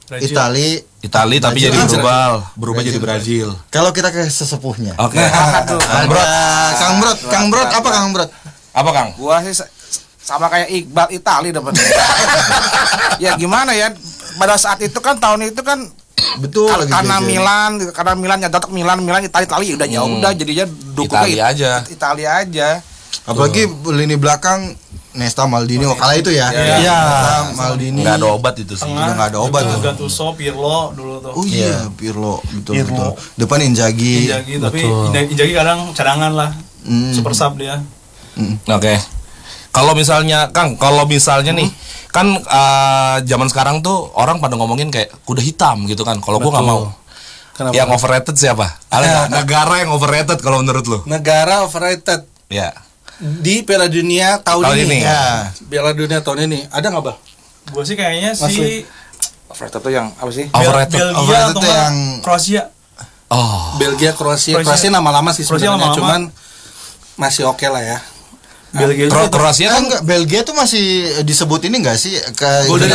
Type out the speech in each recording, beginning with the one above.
Itali tapi jadi berubah jadi Brazil. Kalau kita ke sesepuhnya. Oke. Kang Brot apa Kang Brot? Apa Kang? Gua sih sama kayak Iqbal Itali dapat. Ya gimana ya? Pada saat itu kan tahun itu kan betul karena Milan ya datak Milan Itali udah ya udah jadinya dukungnya Italia aja. Apalagi lini belakang Nesta Maldini kala itu ya. Iya. Maldini. Enggak ada obat itu sih. Udah enggak ada obat tuh. Gattuso, Pirlo dulu tuh. Oh iya, Pirlo betul. Depan Inzaghi. Tapi Inzaghi kadang cadangan lah. Super sub dia. Oke. Kalau misalnya nih kan zaman sekarang tuh orang pada ngomongin kayak kuda hitam gitu kan. Kalau gua nggak mau. Kenapa? Yang overrated siapa? Ada negara yang overrated kalau menurut lu? Negara overrated. Ya. Di Piala Dunia tahun ini. Ya. Piala Dunia tahun ini ada nggak, Bang? Gue sih kayaknya si Overrated tuh yang apa sih? Overrated atau yang Kroasia. Oh. Belgia, Kroasia lama-lama sih sebenarnya, cuman masih oke lah ya. Belgia Kroasia kan enggak, Belgia tuh masih disebut ini enggak sih ke Golden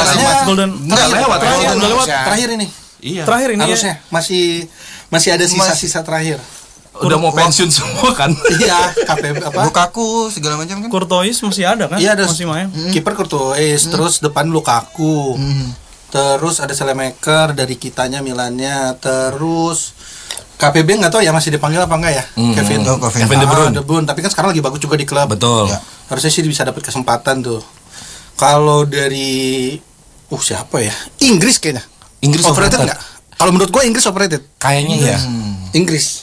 lewat terakhir ini. Iya. Terakhir ini Harusnya masih ada sisa-sisa terakhir. Udah mau pensiun semua kan? Iya, KP apa? Lukaku segala macam kan. Courtois masih ada kan? Iya, ada masih main. Kiper Courtois, terus depan Lukaku. Terus ada Selemaker dari kitanya Milannya, terus KPB nggak tahu ya masih dipanggil apa enggak ya? Kevin De Bruyne. Tapi kan sekarang lagi bagus juga di klub. Betul. Ya, harusnya sih bisa dapat kesempatan tuh. Kalau dari siapa ya? Inggris kayaknya. Inggris overrated nggak? Kalau menurut gue Inggris overrated. Kayaknya ya. Inggris.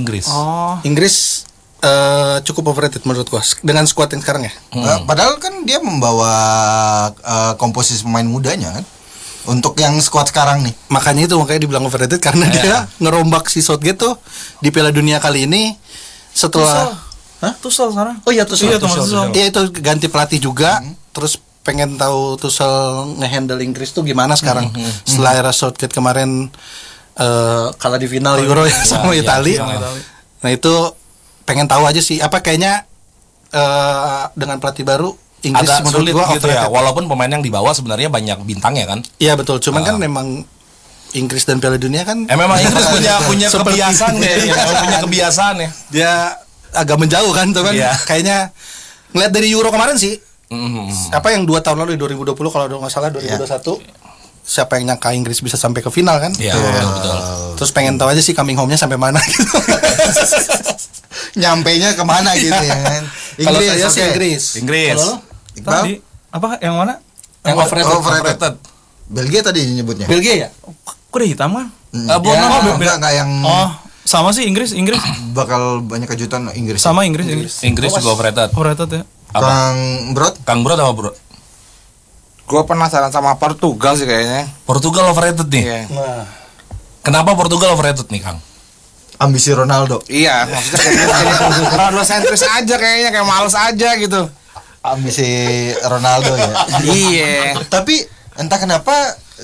Inggris cukup overrated menurut gua dengan skuad yang sekarang ya. Padahal kan dia membawa komposisi pemain mudanya kan. Untuk yang skuad sekarang nih. Makanya dibilang overrated karena dia ngerombak si Southgate tuh di Piala Dunia kali ini setelah Tuchel sekarang. Oh iya Tuchel. Iya, itu ganti pelatih juga. Terus pengen tahu Tuchel ngehandle Inggris tuh gimana sekarang. Setelah era Southgate kemarin kalah di final Euro sama Italia. Nah itu pengen tahu aja sih apa kayaknya dengan pelatih baru Inggris agak menurut sulit gua gitu ya. Walaupun pemain yang dibawa sebenarnya banyak bintangnya kan. Iya betul. Cuman kan memang Inggris dan Piala Dunia kan memang Inggris punya kebiasaan ya. Punya kebiasaan ya. Dia agak menjauh kan tuh kan. Kayaknya ngeliat dari Euro kemarin sih. Apa yang 2 tahun lalu di 2020 kalau nggak salah 2021. Siapa yang nyangka Inggris bisa sampai ke final kan? Iya, betul. Terus pengen tahu aja sih coming home-nya sampai mana gitu. Nyampainya kemana gitu ya kan. Kalau saya sih Inggris. Kalau tadi apa yang mana? Yang overrated. Belgia tadi nyebutnya. Belgia ya? Kok udah hitam kan? Enggak yang sama sih Inggris bakal banyak kejutan Inggris. Sama Inggris juga overrated ya. Kang Brot apa Bro? Gue penasaran sama Portugal sih kayaknya. Portugal overrated nih. Iya. Nah. Kenapa Portugal overrated nih Kang? Ambisi Ronaldo. Iya, maksudnya kayak Ronaldo sentris aja kayaknya, kayak males aja gitu. Ambisi Ronaldo ya. Iya. Tapi entah kenapa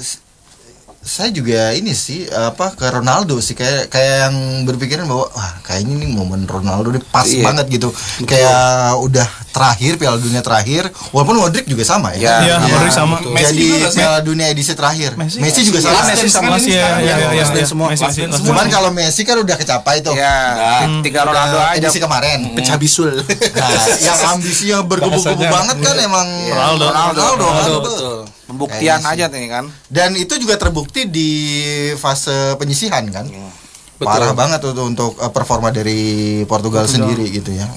saya juga ini sih ke Ronaldo sih kayak yang berpikiran bahwa kayaknya ini momen Ronaldo ini pas banget gitu. Kayak udah terakhir Piala Dunia terakhir, walaupun Modric juga sama ya. Iya, Modric sama. Jadi Piala Dunia edisi terakhir. Messi juga sama. Messi sama sih ya. Semua. Cuman kalau Messi kan udah kecapai tuh. Iya. 3 Ronaldo aja edisi kemarin. Pecah bisul. Nah, yang ambisinya bergebu-gebu banget kan emang Ronaldo. Betul. Pembuktian aja nih kan. Dan itu juga terbukti di fase penyisihan kan. Betul. Parah banget tuh untuk performa dari Portugal sendiri gitu ya.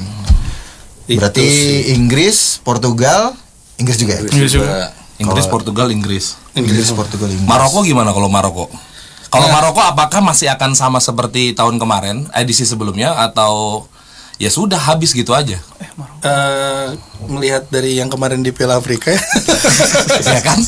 Berarti Inggris, Portugal, Inggris juga ya? Inggris, Portugal, Inggris. Maroko gimana kalau Maroko? Kalau Maroko apakah masih akan sama seperti tahun kemarin, edisi sebelumnya, atau ya sudah habis gitu aja? Melihat dari yang kemarin di Piala Afrika ya kan?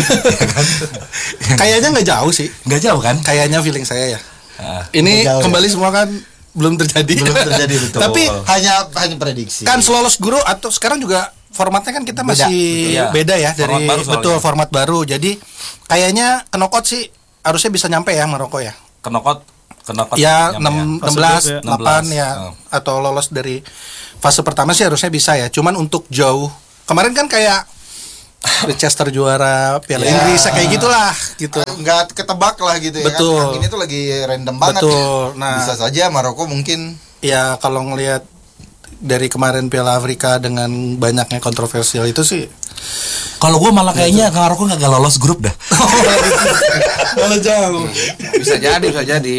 Kayaknya nggak jauh sih. Nggak jauh kan? Kayaknya feeling saya ya. Ini kembali semua kan belum terjadi betul. Tapi hanya prediksi. Kan lolos guru atau sekarang juga formatnya kan kita masih beda ya dari format baru. Jadi kayaknya ke knockout sih harusnya bisa nyampe ya Maroko ya. Ke knockout ya 16 8 ya atau lolos dari fase pertama sih harusnya bisa ya. Cuman untuk jauh kemarin kan kayak Leicester juara Piala Ya. Inggris kayak gitulah gitu. Nggak ketebak lah gitu ya Betul. kan. Yang ini tuh lagi random banget. Betul. Ya. Nah. Bisa saja Maroko mungkin Ya kalau ngelihat dari kemarin Piala Afrika dengan banyaknya kontroversial itu sih Kalau gue malah kayaknya Maroko nggak lolos grup dah. malah jauh. Bisa jadi.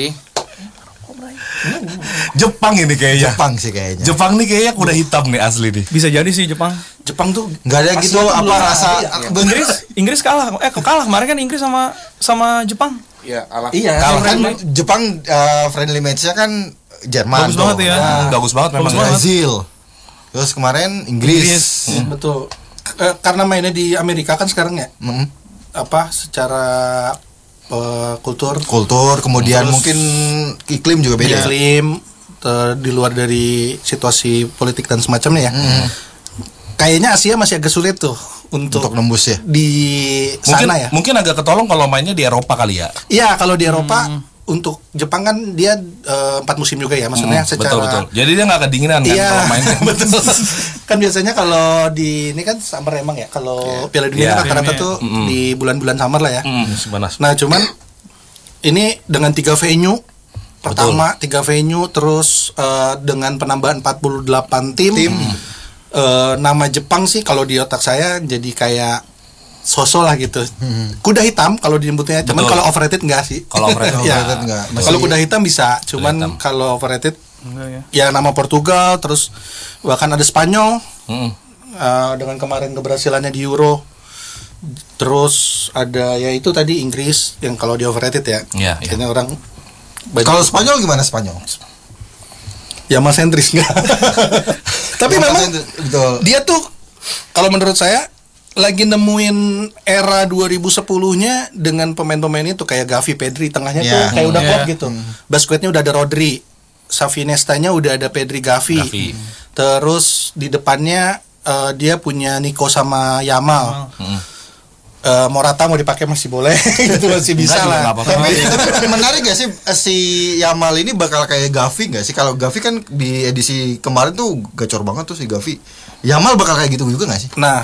Jepang ini kayaknya. Jepang sih kayaknya. Jepang nih kayaknya kuda hitam nih asli nih. Bisa jadi sih Jepang. Jepang tuh Nggak ada gitu Asia tuh apa belum- rasa Inggris kalah. Kalah kemarin kan Inggris sama Jepang. Ya, alah. iya Kalau kan friendly. Jepang friendly match-nya kan Jerman. Bagus tuh. banget ya. Bagus banget memang. Bagus banget. Brazil. Terus kemarin Inggris. betul. Karena mainnya di Amerika kan sekarang ya. Mm. Apa secara kultur Kultur, kemudian Terus- mungkin iklim juga beda. iklim di luar dari situasi politik dan semacamnya ya. Kayaknya Asia masih agak sulit tuh Untuk nembus ya. di Mungkin sana ya. mungkin agak ketolong kalau mainnya di Eropa kali ya. Iya, kalau di Eropa untuk Jepang kan dia 4 musim juga ya, maksudnya secara Betul. Jadi dia nggak kedinginan kan Iya, kalau mainnya. betul. Kan biasanya kalau di ini kan summer emang ya. Kalau Piala Dunia Iya. rata-rata tuh di bulan-bulan summer lah ya. Panas. Nah, cuman ini dengan 3 venue pertama 3 venue terus dengan penambahan 48 tim. Nama Jepang sih kalau di otak saya jadi kayak sosok lah gitu. Kuda hitam kalau disebutnya, cuman Betul. kalau overrated enggak sih. Kalau overrated Ya. overrated enggak. Masih- Kalau kuda hitam bisa, cuman hitam. kalau overrated Enggak ya. ya nama Portugal, terus bahkan ada Spanyol Mm-mm. dengan kemarin keberhasilannya di Euro. Terus ada ya itu tadi Inggris yang kalau di overrated ya. Iya, iya. Kayaknya orang banyak Kalau Spanyol gimana Spanyol? ya mas sentris enggak. Tapi memang betul. dia tuh kalau menurut saya lagi nemuin era 2010-nya dengan pemain-pemain itu kayak Gavi, Pedri, tengahnya tuh Ya. kayak udah Ya. klop gitu. Basquetnya udah ada Rodri, Xavi Nestanya udah ada Pedri, Gavi. Gavi. Terus di depannya dia punya Nico sama Yamal. Morata mau dipakai masih boleh, itu masih bisa Enggak juga lah. nggak apa-apa. Tapi menarik gak sih si Yamal ini bakal kayak Gavi gak sih? Kalau Gavi kan di edisi kemarin tuh gacor banget tuh si Gavi. Yamal bakal kayak gitu juga gak sih? Nah,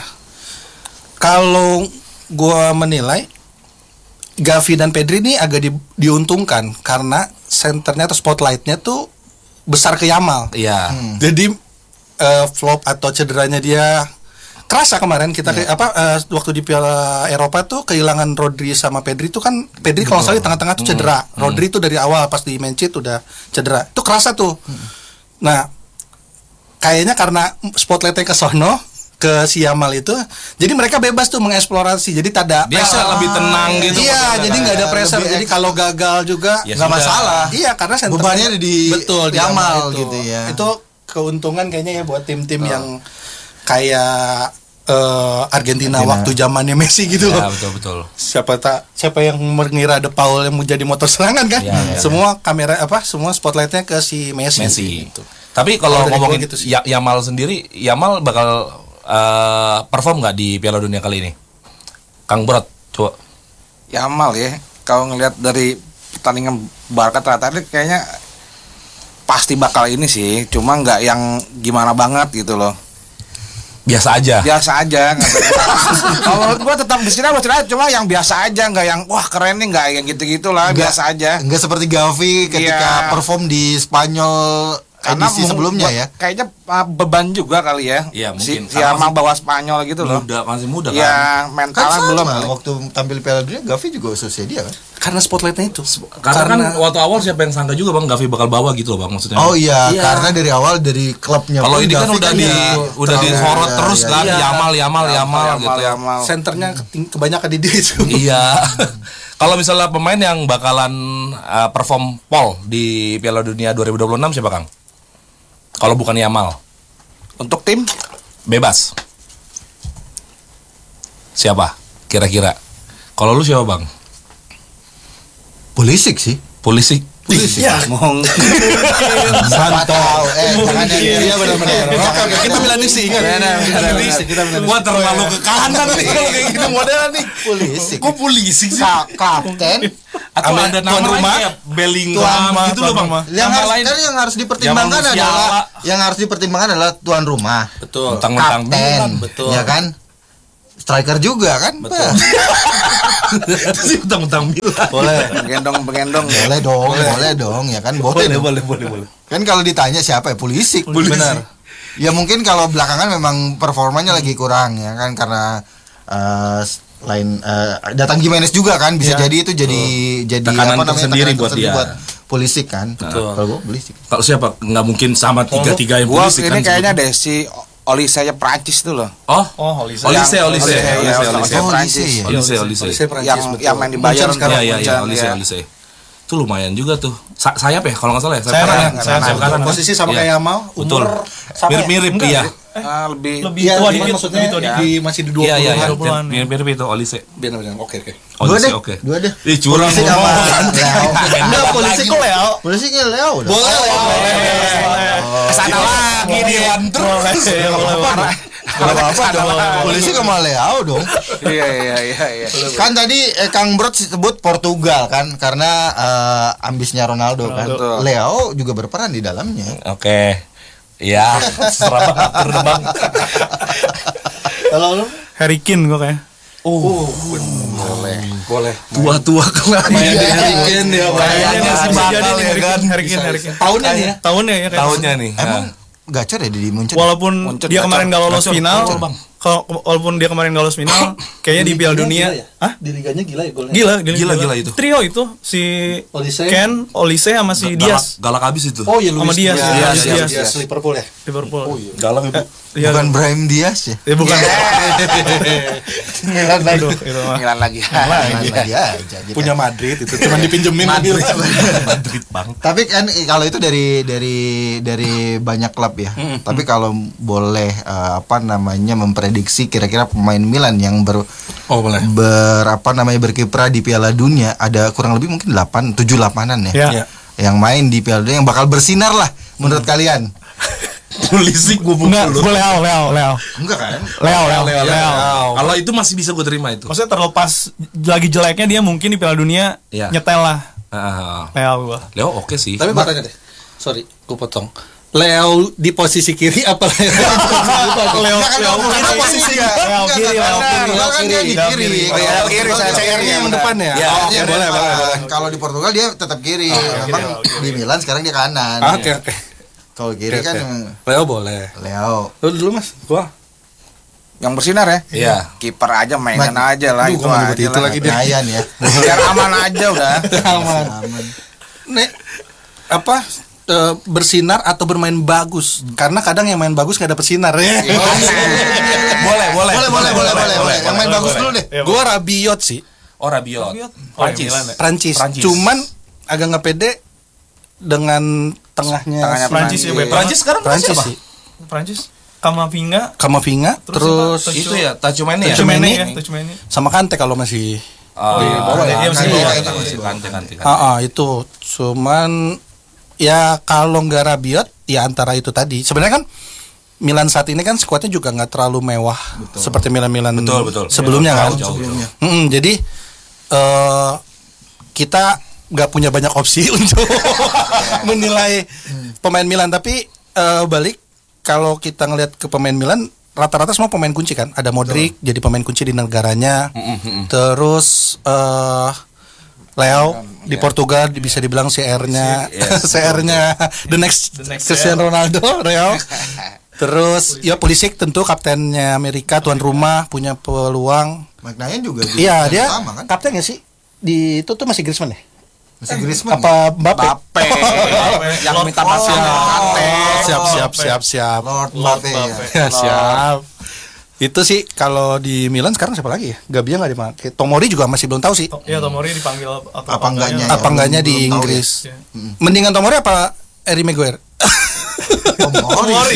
kalau gua menilai Gavi dan Pedri ini agak diuntungkan karena senternya atau spotlightnya tuh besar ke Yamal. Iya. Jadi flop atau cederanya dia kerasa kemarin kita waktu di Piala Eropa tuh kehilangan Rodri sama Pedri tuh kan Pedri kalau nggak salah di tengah-tengah tuh cedera. Rodri tuh dari awal pas di Manchit udah cedera. Itu kerasa tuh. Nah, kayaknya karena spotlightnya ke sono ke si Yamal itu, jadi mereka bebas tuh mengeksplorasi. Jadi tak ada Dia pressure. lebih tenang gitu. Iya, jadi nggak ada pressure. Lebih Jadi kalau gagal juga Ya Gak sudah. masalah. iya karena center Bebannya di betul di Yamal itu. gitu ya. Itu keuntungan kayaknya ya buat tim-tim yang kayak Argentina waktu zamannya Messi gitu Ya, loh. betul. Siapa yang mengira De Paul yang mau jadi motor serangan kan? Ya, ya, semua kamera semua spotlightnya ke si Messi. Messi. Gitu. Tapi kalau Kalau dari ngomongin gua gitu sih. Yamal sendiri, Yamal bakal perform nggak di Piala Dunia kali ini? Kang Brot, coba. Yamal ya. Kalau ngelihat dari pertandingan Barca terakhir kayaknya pasti bakal ini sih. Cuma nggak yang gimana banget gitu loh. Biasa aja. Biasa aja. Kalau menurut gua tetap di sini cuma yang biasa aja, nggak yang wah keren nih, nggak yang gitu-gitu lah. Biasa aja. Enggak seperti Gavi ketika Iya. perform di Spanyol edisi sebelumnya ya. Kayaknya beban juga kali ya. Iya, mungkin. Si Karena Yamal bawa Spanyol gitu loh. Masih muda kan. Ya Kan mentalnya belum sama kali. waktu tampil Piala Dunia Gavi juga usia dia kan. Karena spotlightnya itu. Karena kan waktu awal siapa yang sangka juga Bang Gavi bakal bawa gitu loh Bang maksudnya. Oh iya, Iya. karena dari awal dari klubnya Kalau pun ini kan Gavi udah terlalu- disorot iya, terus iya, kan, iya. Yamal gitu. Yamal. senternya kebanyakan di dia itu. Iya. Kalau misalnya pemain yang bakalan perform pol di Piala Dunia 2026 siapa Kang? Kalau bukan Yamal, Untuk tim bebas. Siapa? Kira-kira. Kalau lu siapa Bang? Pulisic sih. Polisi. Iya. Santo. Jangan Iya benar-benar. Oke, kita Milani sih ingat. Kita Milani. Gua terlalu ke kanan nih kalau kayak gitu modelnya nih. Pulisic. Kok polisi sih? Kapten. Atau Ama ada tuan nama rumah? kayak Bellingham gitu loh Bang. Yang harus dipertimbangkan Zaman adalah tuan rumah. Betul. Mentang-mentang Kapten. Milan. Betul. Ya kan? striker juga kan? Bah, Terus utang-utang Milan. Boleh. Begendong. boleh dong ya kan boleh. Boleh. Kan kalau ditanya siapa ya Pulisic. Benar. Ya mungkin kalau belakangan memang performanya lagi kurang ya kan karena datang Gimenez juga kan bisa jadi itu jadi Tekanan tersendiri buat dia. Pulisic kan. Betul. Kalau gua Pulisic. Kalau siapa? Nggak mungkin sama 3-3 yang Gua Pulisic ini kan. kayaknya deh si Olise Prancis tuh loh. Oh, Oh, Olise. Olise. Olise Olise Prancis. ya. Olise Prancis, Yang betul. yang main di Bayern Munchen sekarang. Iya, Olise. Itu lumayan juga tuh. Sayap ya kalau nggak salah ya. Sayap kanan. kanan. Posisi sama Iya. kayak Yamal, Betul. umur sama ya? Mirip-mirip Enggak, iya. Lebih Lebih Iya, tua cuman dikit, maksudnya lebih tua dikit. masih di 20-an. Iya. 20-an. Mirip-mirip itu Olise. Benar. Oke. Olise oke. Dua deh. Ih, curang Pulisic sama ngomong. Leo. Enggak, Polisi kok Leo. Pulisicnya Leo udah. Boleh. Kesana lagi dia wanter. Gak apa-apa dong. Pulisic sama Leo dong. Iya. Kan tadi Kang Brot sebut Portugal kan karena ambisnya Ronaldo kan. Betul. Leo juga berperan di dalamnya. Oke. Ya, serem terbang. Kalau lu Harry Kane gue kayak. boleh. Tua-tua kemarin. Main di Harry Kane dia. Kayaknya sih bakal ya kan. Harry Kane. Tahunnya nih ya. Tahunnya ya kayak. Tahunnya nih. Emang gacor ya di Munchen? Walaupun Munchen dia kemarin gacor. gak lolos Gacor, final, gacor, Bang. walaupun dia kemarin gak lolos final, kayaknya di Piala Dunia, hah? Di liganya gila ya golnya. Gila itu. Trio itu si Olise. Ken, Olise sama si Diaz, Galak habis itu. Oh iya, Sama Luis Diaz, Diaz Liverpool ya. Liverpool. Galak itu. Iya, Bukan Brahim Diaz ya? bukan. Milan lagi. Aduh, itu mah. Milan lagi. Milan lagi aja. Gitu. Punya Madrid itu cuma dipinjemin Madrid, Madrid. Madrid bang. Tapi kan kalau itu dari banyak klub ya. Tapi kalau boleh memprediksi kira-kira pemain Milan yang Oh boleh. berkiprah di Piala Dunia ada kurang lebih mungkin 7-8an ya. Ya. Yang main di Piala Dunia yang bakal bersinar lah menurut kalian. Pulisic gue Enggak, gue Leo. Enggak kan? Leo. Kalau itu masih bisa gue terima itu. Maksudnya terlepas lagi jeleknya dia mungkin di Piala Dunia Iya. nyetel lah. Leo gua. Leo oke sih. Tapi gue tanya deh. Sorry, gue potong. Leo di posisi kiri apa Leo? Leo Kita posisi Leo kiri. kan dia di kiri. Oh, iya, kiri, saya CR-nya yang benar. depan ya. Ya, Oh, Iya, oke, boleh. Kalau di Portugal dia tetap kiri. Memang di Milan sekarang dia kanan. Oke. Kalau kiri kan emang Leo boleh. Leo. Lu dulu Mas, gua. Yang bersinar ya? Iya. Kiper aja mainan aja lah Aduh, itu gua mau aja nyebut itu lah. lagi. Nyayan ya. Biar aman aja udah. Aman. Nek bersinar atau bermain bagus? Karena kadang yang main bagus nggak dapet sinar ya. Boleh. Boleh. Yang main bagus dulu deh. Gua Rabiot sih, Oh Rabiot. Prancis. Prancis. Cuman agak nggak pede dengan tengahnya Prancis ya, Beb. Prancis sekarang Prancis siapa? sih. Prancis. Kamavinga. Kamavinga, terus siapa? Itu ya Tchouaméni ya. Tchouaméni. sama Kante kalau masih. Iya, bawah ya, masih bawah. Kante. Itu cuman ya kalau nggak Rabiot ya antara itu tadi. Sebenarnya kan Milan saat ini kan skuadnya juga nggak terlalu mewah seperti Milan Betul. sebelumnya kan. Jauh. Jadi kita nggak punya banyak opsi untuk menilai pemain Milan. Tapi balik kalau kita ngelihat ke pemain Milan rata-rata semua pemain kunci kan. Ada Modric jadi pemain kunci di negaranya. Terus Leo di Portugal bisa dibilang CR-nya CR-nya the next Cristiano Ronaldo, Leo. Terus ya Pulisic tentu kaptennya Amerika, tuan rumah, punya peluang. Magnayan juga. Iya, dia sama kan? kapten nggak sih? Di itu tuh masih Griezmann ya? Masih Griezmann. Apa Mbappe? Bape. Yang minta pasang Kante. Siap. Lord Mbappe ya. Ya, siap. Itu sih kalau di Milan sekarang siapa lagi ya? Gabia nggak dipakai. Tomori juga masih belum tahu sih. Iya, Tomori dipanggil Apa enggaknya? Apa enggaknya di belum tahu Inggris? ya. Mendingan Tomori apa Harry Maguire? Tomori.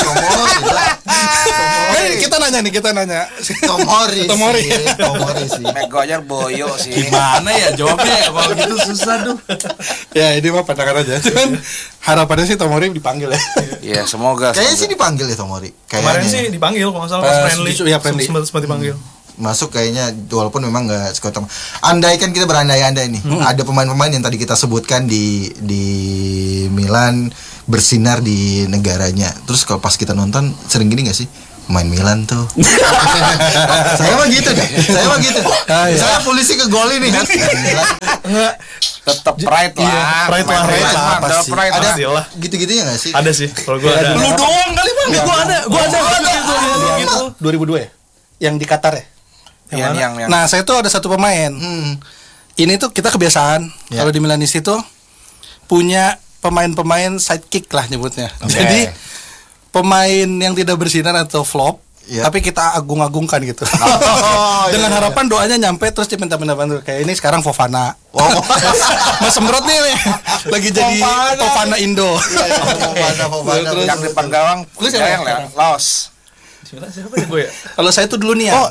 Kita nanya. Tomori sih. Maguire boyo sih. Gimana ya jawabnya kalau gitu susah tuh. Ya ini mah pandangan aja. Cuman harapannya sih Tomori dipanggil ya. Iya, semoga. Kayaknya sih dipanggil ya Tomori. Kemarin sih Kayaknya dipanggil kalau nggak salah Pas pas friendly. iya, friendly. Sempat dipanggil. masuk kayaknya walaupun memang nggak sekuat. Andai kan kita berandai-andai nih, ada pemain-pemain yang tadi kita sebutkan di Milan bersinar di negaranya. Terus kalau pas kita nonton sering gini nggak sih? Main Milan tuh. Saya mah gitu deh. Saya polisi ke gol ini kan. Tetap pride lah. Pride lah, Ada pride Ada lah. gitu-gitunya nggak sih? Ada sih. Kalau gue ada. Lu doang kali Bang. Gue ada gitu. 2002 ya? Yang di Qatar ya? Yang Nah, saya tuh ada satu pemain. Ini tuh kita kebiasaan kalau di Milanis itu punya pemain-pemain sidekick lah nyebutnya. Jadi pemain yang tidak bersinar atau flop, tapi kita agung-agungkan gitu. Dengan harapan doanya nyampe terus diminta-minta bantu. Kayak ini sekarang Fofana. Mas Sembrot nih lagi jadi Fofana Indo. Fofana. yang depan gawang. Lu siapa yang sekarang? Laos. Siapa ya gue ya? Kalau saya tuh dulu nih ya.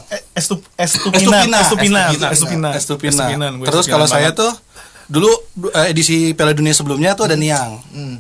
Estupina. Terus kalau saya tuh dulu edisi Piala Dunia sebelumnya tuh ada Niang.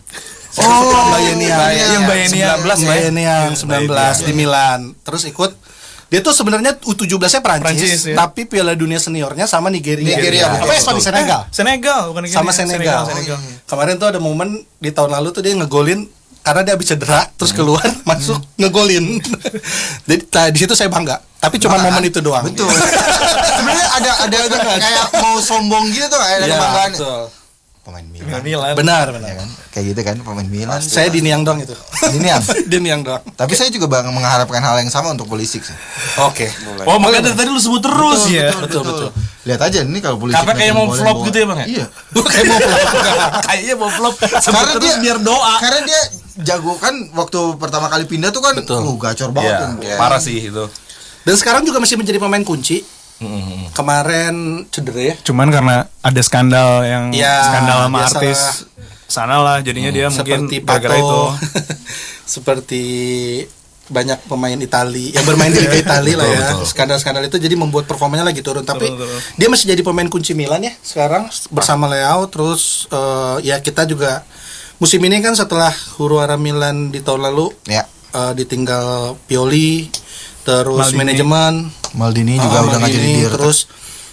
Bayaniang 19 di Milan. Terus ikut dia tuh sebenarnya U17-nya Prancis, ya. tapi Piala Dunia seniornya sama Nigeria. Apa ya? Senegal. Bukan Sama Senegal. Kemarin tuh ada momen di tahun lalu tuh dia ngegolin karena dia habis cedera terus keluar masuk ngegolin. Jadi di situ saya bangga. Tapi cuma momen itu doang. Betul. Sebenarnya ada kayak mau sombong gitu tuh, ada kebanggaan. Betul. Pemain Milan. Benar. Ya kan? Kayak gitu kan pemain Milan. Saya di Niang doang itu. Di Niang doang. Tapi saya juga mengharapkan hal yang sama untuk polisi sih. Oke. Oh, makanya dari tadi lu sebut terus ya. Betul. Lihat aja ini kalau polisi. Karena kayak mau flop gitu ya Bang ya? Iya. Kayaknya mau flop. Karena dia biar doa. Karena dia jago kan waktu pertama kali pindah tuh kan gacor banget kan. Parah sih itu. Dan sekarang juga masih menjadi pemain kunci. Kemarin cedera ya. Cuman karena ada skandal yang skandal sama biasalah. artis sana lah jadinya dia mungkin Seperti gara-gara Pato, itu. seperti banyak pemain Itali yang bermain di Liga Itali lah ya. Skandal-skandal itu jadi membuat performanya lagi turun. Tapi dia masih jadi pemain kunci Milan ya sekarang bersama Leao. Terus ya kita juga musim ini kan setelah huru-hara Milan di tahun lalu ditinggal Pioli, terus manajemen Maldini juga udah nggak jadi dir. Terus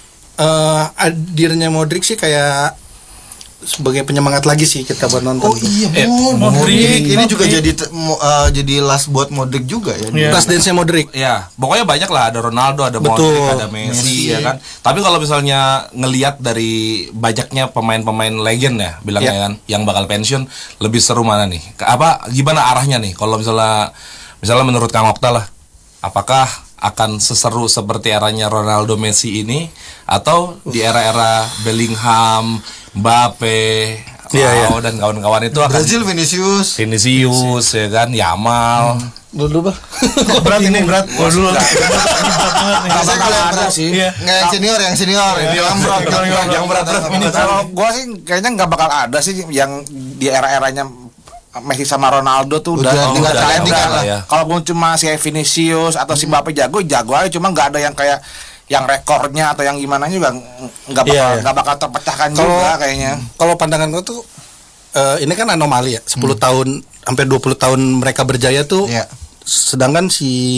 hadirnya Modric sih kayak sebagai penyemangat lagi sih kita buat nonton. Oh iya, Modric. Ini juga jadi last buat Modric juga ya. Last dance-nya Modric. Ya, pokoknya banyak lah, ada Ronaldo, ada Betul. Modric, ada Messi ya kan. Tapi kalau misalnya ngelihat dari banyaknya pemain-pemain legend ya, bilangnya kan, yang bakal pensiun, lebih seru mana nih? Gimana arahnya nih? Kalau misalnya menurut Kang Okta lah, apakah akan seseru seperti eranya Ronaldo, Messi ini, atau di era-era Bellingham, Mbappe, dan kawan-kawan itu akan Brazil, Vinicius ya kan, Yamal. Dulu bah. Berat. Dulu. Biasanya kalau yang berat sih. Nggak yang senior yang berat. Kalau gua sih kayaknya nggak bakal ada sih yang di era-eranya Messi sama Ronaldo tuh udah gantikan lah. Kalaupun cuma si Vinicius atau si Mbappe jago aja, cuma nggak ada yang kayak yang rekornya atau yang gimana juga nggak bakal terpecahkan juga kayaknya. Kalau pandangan gue tuh ini kan anomali ya, 10 tahun sampai 20 tahun mereka berjaya tuh. Sedangkan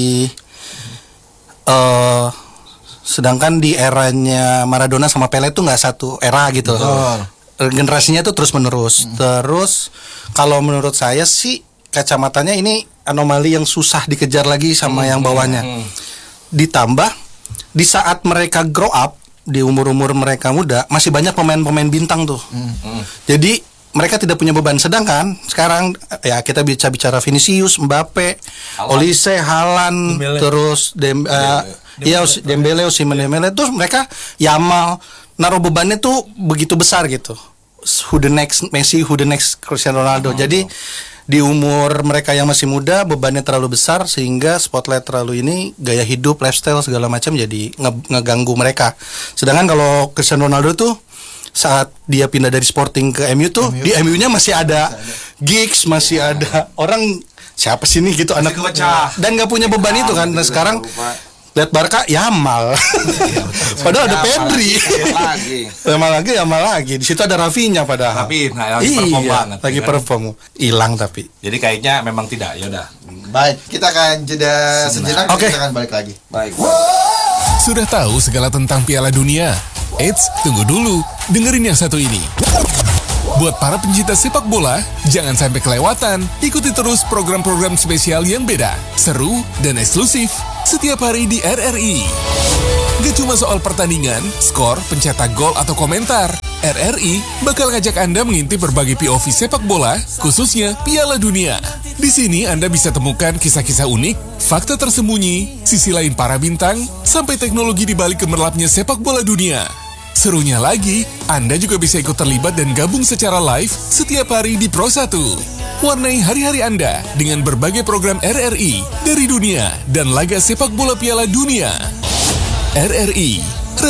sedangkan di eranya Maradona sama Pele tuh nggak satu era gitu. Generasinya tuh terus menerus. Terus kalau menurut saya sih kacamatanya ini anomali yang susah dikejar lagi sama yang bawahnya. Ditambah di saat mereka grow up di umur-umur mereka muda masih banyak pemain-pemain bintang tuh. Jadi mereka tidak punya beban. Sedangkan sekarang ya kita bicara Vinicius, Mbappe, Olise, Haaland, terus Dembele, Osimhen, terus mereka Yamal naruh bebannya tuh begitu besar gitu. Who the next Messi, who the next Cristiano Ronaldo. Jadi di umur mereka yang masih muda bebannya terlalu besar sehingga spotlight terlalu ini, gaya hidup, lifestyle segala macam jadi ngeganggu mereka. Sedangkan kalau Cristiano Ronaldo tuh saat dia pindah dari Sporting ke MU tuh di MU-nya masih ada gigs, masih ada orang siapa sih nih gitu anak dan nggak punya beban itu kan. Nah sekarang lihat Barca Yamal. Padahal ada Pedri. Yamal lagi. Di situ ada Rafinha padahal. Tapi lagi perform banget. Lagi perform. Hilang tapi. Jadi kayaknya memang tidak. Ya udah. Baik, kita akan jeda sejenak. Kita akan balik lagi. Baik. Sudah tahu segala tentang Piala Dunia? Eits, tunggu dulu. Dengerin yang satu ini. Buat para pencinta sepak bola, jangan sampai kelewatan. Ikuti terus program-program spesial yang beda, seru, dan eksklusif setiap hari di RRI. Gak cuma soal pertandingan, skor, pencetak gol, atau komentar. RRI bakal ngajak Anda mengintip berbagai POV sepak bola, khususnya Piala Dunia. Di sini Anda bisa temukan kisah-kisah unik, fakta tersembunyi, sisi lain para bintang, sampai teknologi di balik gemerlapnya sepak bola dunia. Serunya lagi, Anda juga bisa ikut terlibat dan gabung secara live setiap hari di Pro 1. Warnai hari-hari Anda dengan berbagai program RRI dari dunia dan laga sepak bola Piala Dunia. RRI